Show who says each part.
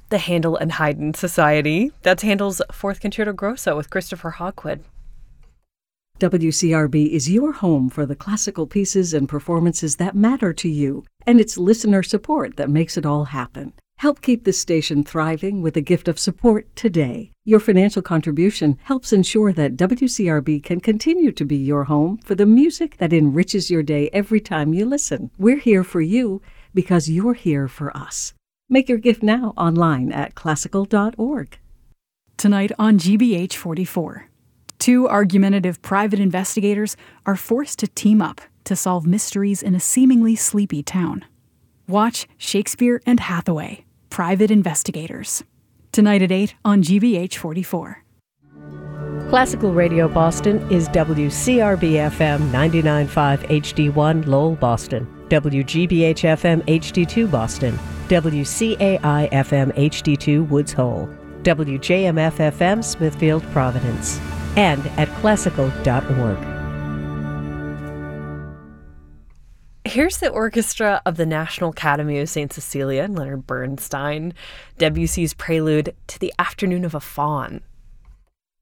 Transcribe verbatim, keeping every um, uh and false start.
Speaker 1: the Handel and Haydn Society. That's Handel's Fourth Concerto Grosso with Christopher Hogwood.
Speaker 2: W C R B is your home for the classical pieces and performances that matter to you, and it's listener support that makes it all happen. Help keep this station thriving with a gift of support today. Your financial contribution helps ensure that W C R B can continue to be your home for the music that enriches your day every time you listen. We're here for you because you're here for us. Make your gift now online at classical dot org.
Speaker 3: Tonight on G B H forty-four, two argumentative private investigators are forced to team up to solve mysteries in a seemingly sleepy town. Watch Shakespeare and Hathaway, Private Investigators. Tonight at eight on G B H forty-four.
Speaker 4: Classical Radio Boston is W C R B F M ninety-nine point five H D one Lowell, Boston, W G B H F M H D two Boston, W C A I F M H D two Woods Hole, W J M F F M Smithfield, Providence, and at classical dot org.
Speaker 1: Here's the orchestra of the National Academy of Saint Cecilia and Leonard Bernstein, Debussy's prelude to The Afternoon of a Faun.